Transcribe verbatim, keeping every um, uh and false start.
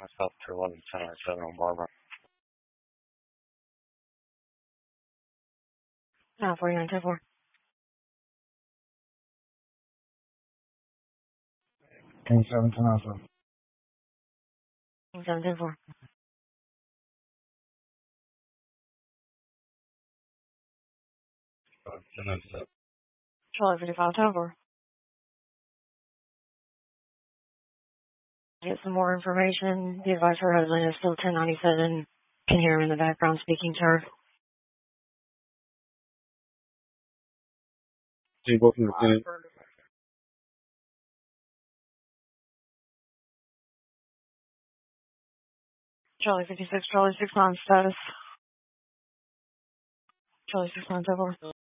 myself to eleven ten or seven on Barbara. Uh, forty-nine ten four. twenty-seven ten seven. twenty-seven ten four. ten oh seven. Charlie fifty-five ten four. Get some more information. The advice her husband is still ten ninety-seven. Can hear him in the background speaking to her. Two booking Lieutenant. Charlie fifty-six, Charlie six nine status. Charlie six nine ten four.